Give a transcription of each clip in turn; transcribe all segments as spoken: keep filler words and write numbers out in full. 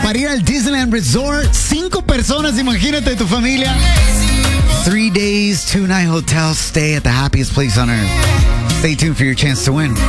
para ir al Disneyland Resort. Cinco personas, imagínate tu familia. Three days, two night hotel stay at the happiest place on earth. Stay tuned for your chance to win.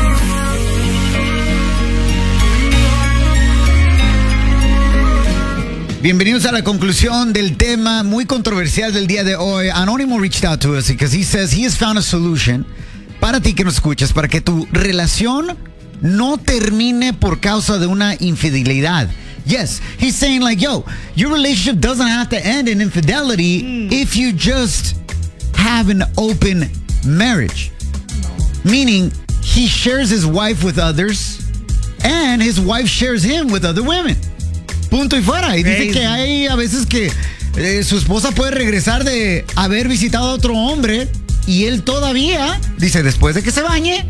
Bienvenidos a la conclusión del tema muy controversial del día de hoy. Anónimo reached out to us because he says he has found a solution para ti que nos escuchas, para que tu relación no termine por causa de una infidelidad. Yes, he's saying like, yo, your relationship doesn't have to end in infidelity mm. if you just have an open marriage. Meaning, he shares his wife with others and his wife shares him with other women. Punto y fuera. Y dice que hay a veces que eh, su esposa puede regresar de haber visitado a otro hombre y él todavía, dice, después de que se bañe,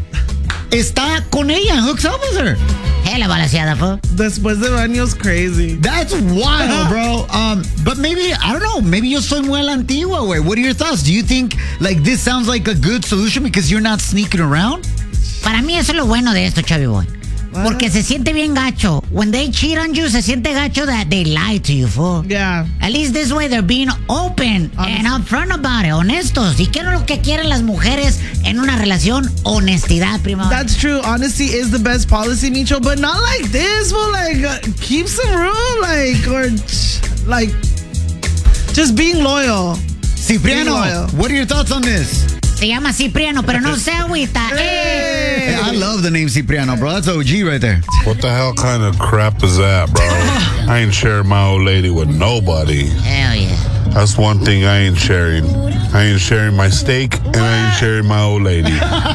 está con ella, hooks up with her. Hella balanceada, fo. Después de baños, crazy. That's wild, bro. Um, but maybe, I don't know, maybe yo soy muy a la antigua, güey. What are your thoughts? Do you think, like, this sounds like a good solution because you're not sneaking around? Para mí eso es lo bueno de esto, Chavi Boy. Porque se siente bien gacho. When they cheat on you, se siente gacho that they lie to you, fool. Yeah. At least this way they're being open Honest. and upfront about it, honestos. ¿Y qué es lo que quieren las mujeres en una relación? Honestidad, primo. That's true. Honesty is the best policy, Micho, but not like this, fool. Like, uh, keep some room, like, or, like, just being loyal. Cipriano, being loyal. What are your thoughts on this? Se llama Cipriano, pero no se agüita. Hey. Hey, I love the name Cipriano, bro. That's O G right there. What the hell kind of crap is that, bro? I ain't sharing my old lady with nobody. Hell yeah. That's one thing I ain't sharing. I ain't sharing my steak, and I ain't sharing my old lady.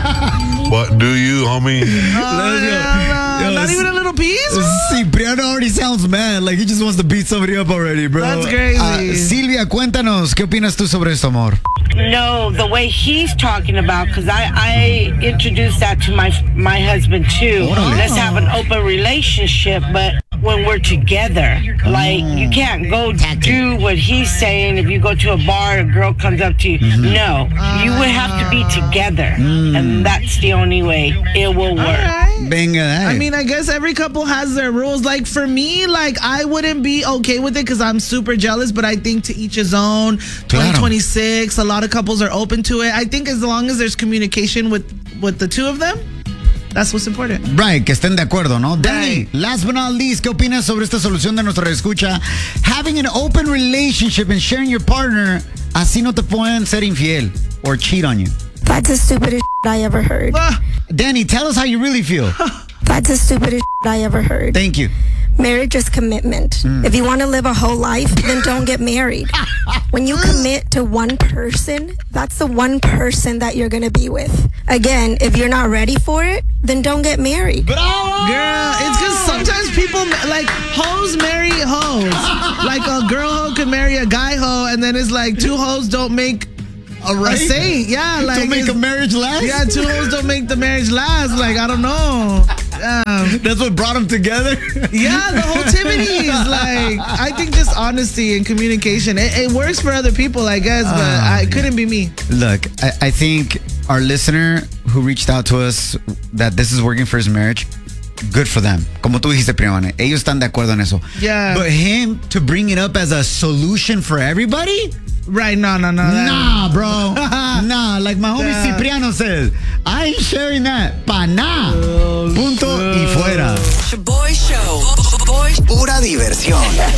What do you, homie? Oh, yeah, no. Not even a little piece? Cipriano already sounds mad. Like he just wants to beat somebody up already, bro. That's crazy. Uh, Silvia, cuéntanos, ¿qué opinas tú sobre esto, amor? No, the way he's talking about, because I, I introduced that to my my husband too. Oh. Let's have an open relationship, but when we're together, like mm. you can't go do what he's saying. If you go to a bar, a girl comes up to you. Mm-hmm. No, you would have to be together, mm. and that's the only way it will work. Right. Venga, I mean, I guess every couple has their rules. Like for me, like I wouldn't be okay with it because I'm super jealous. But I think to each his own. twenty twenty-six, a lot of couples are open to it. I think as long as there's communication with with the two of them, that's what's important. Right, que estén de acuerdo, ¿no? Danny, right. Last but not least, ¿qué opinas sobre esta solución de nuestra escucha? Having an open relationship and sharing your partner, así no te pueden ser infiel or cheat on you. That's the stupidest shit I ever heard. Ah. Danny, tell us how you really feel. That's the stupidest shit I ever heard. Thank you. Marriage is commitment. Mm. If you want to live a whole life, then don't get married. When you commit to one person, that's the one person that you're going to be with. Again, if you're not ready for it, then don't get married. Bravo! Girl, it's because sometimes people, like, hoes marry hoes. Like, a girl hoe can marry a guy hoe, and then it's like two hoes don't make a, right? a saint. Yeah, like. Don't make a marriage last? Yeah, two hoes don't make the marriage last. Like, I don't know. Um, That's what brought them together? Yeah, the whole activities. Like, I think just honesty and communication. It, it works for other people, I guess, but uh, I, it couldn't be me. Look, I, I think our listener who reached out to us that this is working for his marriage, good for them. Como tú dijiste, Primane, ellos están de acuerdo en eso. Yeah. But him to bring it up as a solution for everybody? Right, no, no, no. Nah, bro. Nah, like my homie yeah. Cipriano says, I ain't sharing that. Pa' nah. Oh, Punto sure. y fuera. Boy Show. Boy. Pura diversión.